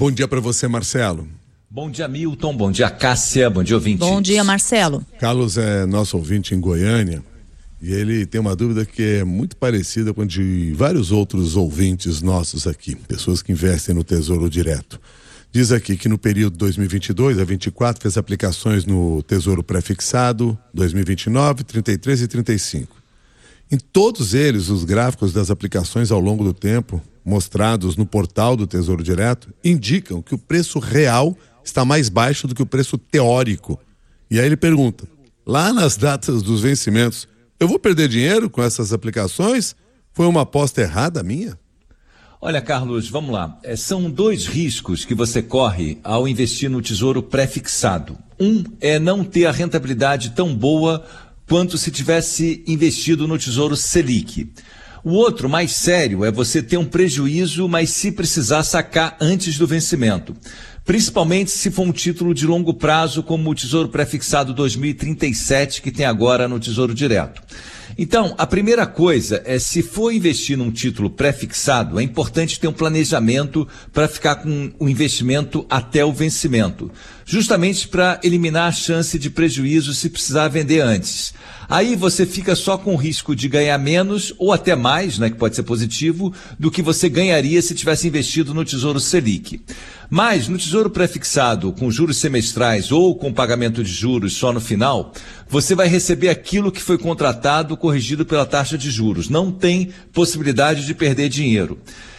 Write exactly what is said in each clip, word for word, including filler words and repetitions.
Bom dia para você, Marcelo. Bom dia, Milton. Bom dia, Cássia. Bom dia, ouvinte. Bom dia, Marcelo. Carlos é nosso ouvinte em Goiânia e ele tem uma dúvida que é muito parecida com a de vários outros ouvintes nossos aqui, pessoas que investem no Tesouro Direto. Diz aqui que no período dois mil e vinte e dois a vinte e quatro fez aplicações no Tesouro Pré-Fixado, dois mil e vinte e nove, trinta e três e trinta e cinco. Em todos eles, os gráficos das aplicações ao longo do tempo, mostrados no portal do Tesouro Direto, indicam que o preço real está mais baixo do que o preço teórico. E aí ele pergunta, lá nas datas dos vencimentos, eu vou perder dinheiro com essas aplicações? Foi uma aposta errada minha? Olha, Carlos, vamos lá. É, são dois riscos que você corre ao investir no Tesouro Pré-Fixado. Um é não ter a rentabilidade tão boa quanto se tivesse investido no Tesouro Selic. O outro, mais sério, é você ter um prejuízo, mas se precisar sacar antes do vencimento. Principalmente se for um título de longo prazo, como o Tesouro Pré-Fixado dois mil e trinta e sete, que tem agora no Tesouro Direto. Então, a primeira coisa é, se for investir num título pré-fixado, é importante ter um planejamento para ficar com o investimento até o vencimento, justamente para eliminar a chance de prejuízo se precisar vender antes. Aí você fica só com o risco de ganhar menos ou até mais, né, que pode ser positivo, do que você ganharia se tivesse investido no Tesouro Selic. Mas no Tesouro Pré-Fixado, com juros semestrais ou com pagamento de juros só no final, você vai receber aquilo que foi contratado corrigido pela taxa de juros. Não tem possibilidade de perder dinheiro.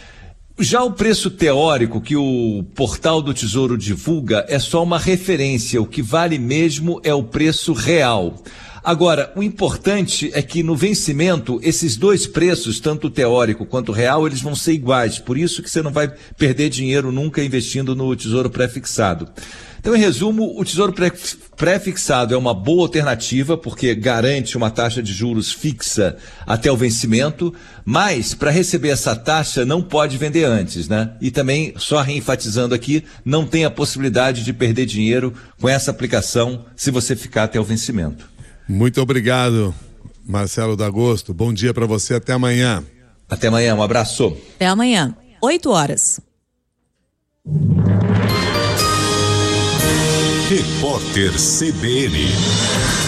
Já o preço teórico que o portal do Tesouro divulga é só uma referência. O que vale mesmo é o preço real. Agora, o importante é que no vencimento, esses dois preços, tanto o teórico quanto o real, eles vão ser iguais. Por isso que você não vai perder dinheiro nunca investindo no Tesouro Pré-Fixado. Então, em resumo, o Tesouro Pré-Fixado é uma boa alternativa, porque garante uma taxa de juros fixa até o vencimento, mas para receber essa taxa não pode vender antes, né? E também, só reenfatizando aqui, não tem a possibilidade de perder dinheiro com essa aplicação se você ficar até o vencimento. Muito obrigado, Marcelo D'Agosto. Bom dia para você, até amanhã. Até amanhã, um abraço. Até amanhã, oito horas. Repórter C B N.